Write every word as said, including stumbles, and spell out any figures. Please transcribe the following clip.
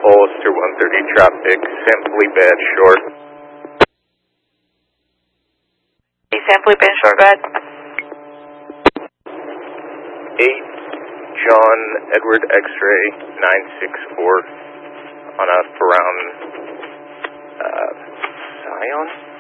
Hollister one thirty traffic, Simply Bed Short. Simply Bed Short, go ahead. eight John Edward X-ray nine six four on a Brown uh, Scion.